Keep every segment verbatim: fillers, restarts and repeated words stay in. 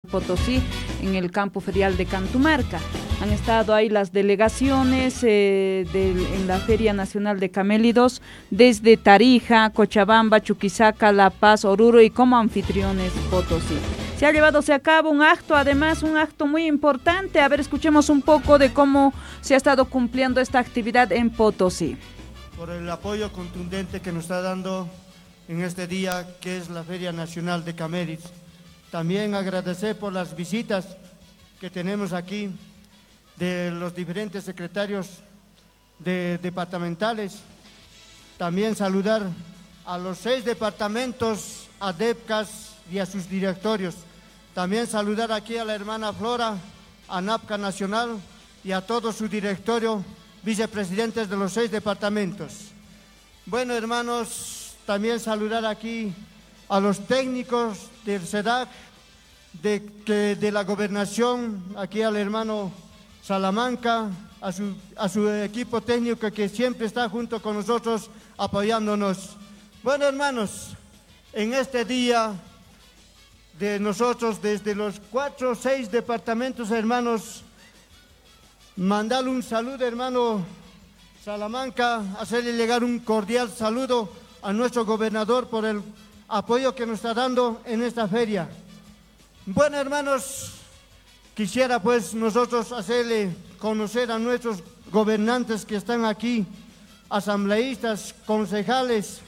Potosí, en el campo ferial de Cantumarca. Han estado ahí las delegaciones eh, de, en la Feria Nacional de Camélidos desde Tarija, Cochabamba, Chuquisaca, La Paz, Oruro y como anfitriones Potosí. Se ha llevado a cabo un acto, además un acto muy importante. A ver, escuchemos un poco de cómo se ha estado cumpliendo esta actividad en Potosí. Por el apoyo contundente que nos está dando en este día que es la Feria Nacional de Camélidos. También agradecer por las visitas que tenemos aquí de los diferentes secretarios de departamentales. También saludar a los seis departamentos, a DEPCAS y a sus directorios. También saludar aquí a la hermana Flora, a NAPCA Nacional y a todo su directorio, vicepresidentes de los seis departamentos. Bueno, hermanos, también saludar aquí a los técnicos del SEDAC, de, que, de la gobernación, aquí al hermano Salamanca, a su, a su equipo técnico que siempre está junto con nosotros apoyándonos. Bueno, hermanos, en este día de nosotros, desde los cuatro o seis departamentos, hermanos, mandarle un saludo, hermano Salamanca, hacerle llegar un cordial saludo a nuestro gobernador por el apoyo que nos está dando en esta feria. Bueno, hermanos, quisiera pues nosotros hacerle conocer a nuestros gobernantes que están aquí, asambleístas, concejales,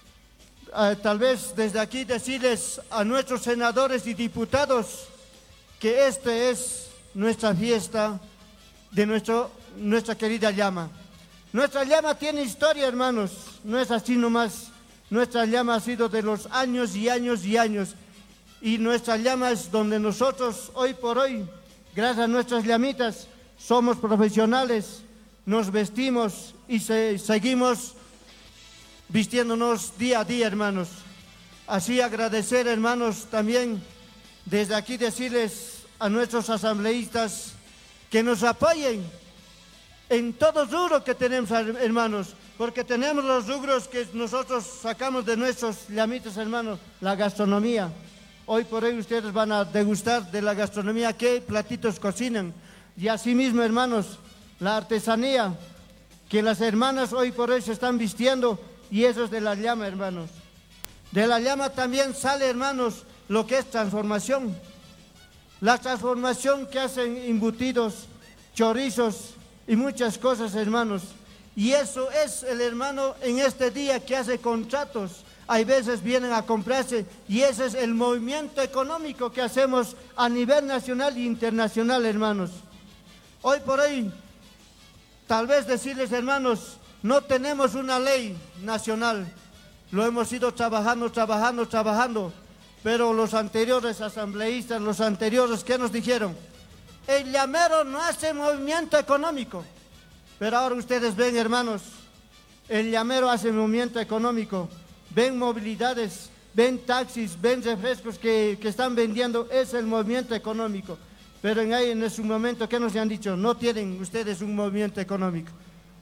eh, tal vez desde aquí decirles a nuestros senadores y diputados que esta es nuestra fiesta de nuestro, nuestra querida llama. Nuestra llama tiene historia, hermanos, no es así nomás. Nuestra llama ha sido de los años y años y años, y nuestra llama es donde nosotros hoy por hoy, gracias a nuestras llamitas, somos profesionales, nos vestimos y se, seguimos vistiéndonos día a día, hermanos. Así agradecer, hermanos, también desde aquí decirles a nuestros asambleístas que nos apoyen en todo rubro que tenemos, hermanos, porque tenemos los rubros que nosotros sacamos de nuestros llamitas, hermanos, la gastronomía. Hoy por hoy ustedes van a degustar de la gastronomía qué platitos cocinan. Y asimismo, hermanos, la artesanía, que las hermanas hoy por hoy se están vistiendo, y eso es de la llama, hermanos. De la llama también sale, hermanos, lo que es transformación. La transformación que hacen embutidos, chorizos y muchas cosas, hermanos. Y eso es el hermano en este día que hace contratos. Hay veces vienen a comprarse y ese es el movimiento económico que hacemos a nivel nacional e internacional, hermanos. Hoy por hoy, tal vez decirles, hermanos, no tenemos una ley nacional. Lo hemos ido trabajando, trabajando, trabajando. Pero los anteriores asambleístas, los anteriores, ¿qué nos dijeron? El llamero no hace movimiento económico. Pero ahora ustedes ven, hermanos, el llamero hace movimiento económico. Ven movilidades, ven taxis, ven refrescos que, que están vendiendo. Es el movimiento económico. Pero en ahí, en su momento, ¿qué nos han dicho? No tienen ustedes un movimiento económico.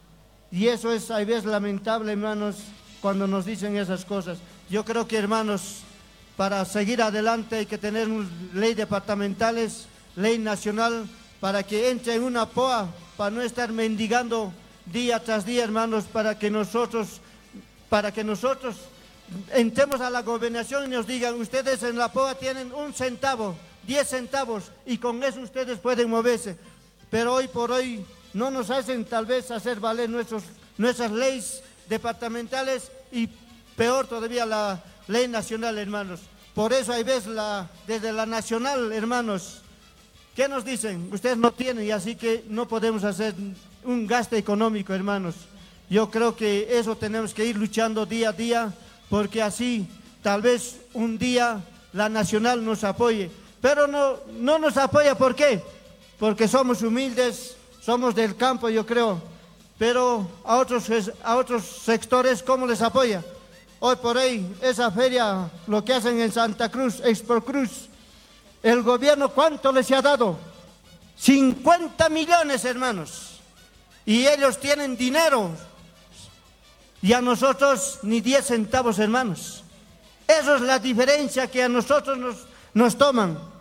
Y eso es, a veces, lamentable, hermanos, cuando nos dicen esas cosas. Yo creo que, hermanos, para seguir adelante hay que tener una ley departamentales, ley nacional, para que entre en una P O A, para no estar mendigando día tras día, hermanos, para que nosotros, para que nosotros entremos a la gobernación y nos digan, ustedes en la P O A tienen un centavo, diez centavos, y con eso ustedes pueden moverse. Pero hoy por hoy no nos hacen tal vez hacer valer nuestros, nuestras leyes departamentales y peor todavía la ley nacional, hermanos. Por eso hay veces la, desde la nacional, hermanos, ¿qué nos dicen? Ustedes no tienen y así que no podemos hacer un gasto económico, hermanos. Yo creo que eso tenemos que ir luchando día a día, porque así tal vez un día la nacional nos apoye. Pero no, no nos apoya, ¿por qué? Porque somos humildes, somos del campo, yo creo. Pero a otros, a otros sectores, ¿cómo les apoya? Hoy por hoy, esa feria, lo que hacen en Santa Cruz, Expo Cruz, el gobierno, ¿cuánto les ha dado? cincuenta millones, hermanos. Y ellos tienen dinero. Y a nosotros ni diez centavos, hermanos. Esa es la diferencia que a nosotros nos, nos toman.